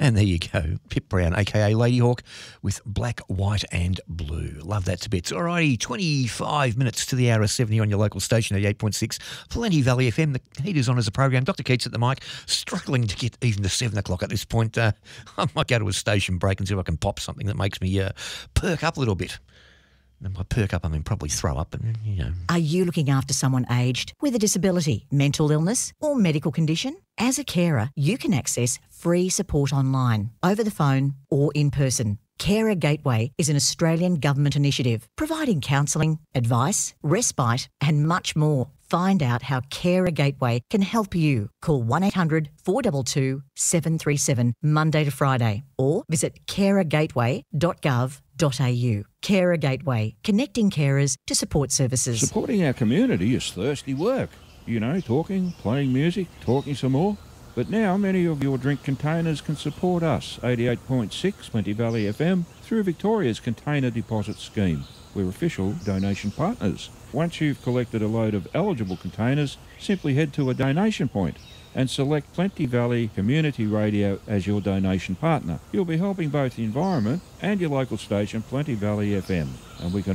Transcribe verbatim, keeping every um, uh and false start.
And there you go, Pip Brown, a k a Ladyhawk, with Black, White and Blue. Love that to bits. All righty, twenty-five minutes to the hour of seventy on your local station, eighty-eight point six, Plenty Valley F M. The heater's on as a program. Doctor Keats at the mic, struggling to get even to seven o'clock at this point. Uh, I might go to a station break and see if I can pop something that makes me uh, perk up a little bit. And by perk up, I mean probably throw up, and you know. Are you looking after someone aged with a disability, mental illness or medical condition? As a carer, you can access free support online, over the phone or in person. Carer Gateway is an Australian government initiative providing counselling, advice, respite and much more. Find out how Carer Gateway can help you. Call one eight hundred four two two seven three seven Monday to Friday or visit carer gateway dot gov dot a u. Carer Gateway, connecting carers to support services. Supporting our community is thirsty work. You know, talking, playing music, talking some more. But now many of your drink containers can support us, eighty-eight point six Plenty Valley F M, through Victoria's Container Deposit Scheme. We're official donation partners. Once you've collected a load of eligible containers, simply head to a donation point and select Plenty Valley Community Radio as your donation partner. You'll be helping both the environment and your local station, Plenty Valley F M. And we can